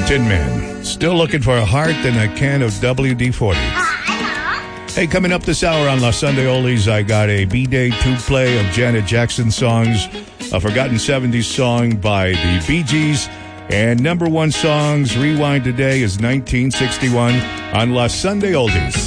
Tin Man. Still looking for a heart and a can of WD-40. Hey, coming up this hour on La Sunday Oldies, I got a B-Day 2 play of Janet Jackson songs, a forgotten 70s song by the Bee Gees, and number one songs rewind today is 1961 on La Sunday Oldies.